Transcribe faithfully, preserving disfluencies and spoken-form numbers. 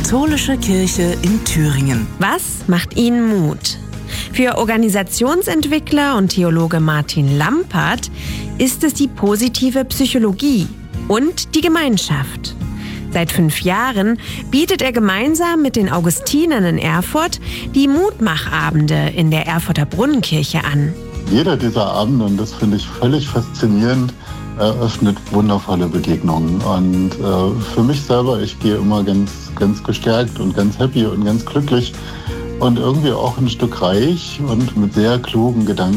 Katholische Kirche in Thüringen. Was macht Ihnen Mut? Für Organisationsentwickler und Theologe Martin Lampert ist es die positive Psychologie und die Gemeinschaft. Seit fünf Jahren bietet er gemeinsam mit den Augustinern in Erfurt die Mutmachabende in der Erfurter Brunnenkirche an. Jeder dieser Abende, und das finde ich völlig faszinierend, eröffnet wundervolle Begegnungen. Und äh, für mich selber, ich gehe immer ganz, ganz gestärkt und ganz happy und ganz glücklich und irgendwie auch ein Stück reich und mit sehr klugen Gedanken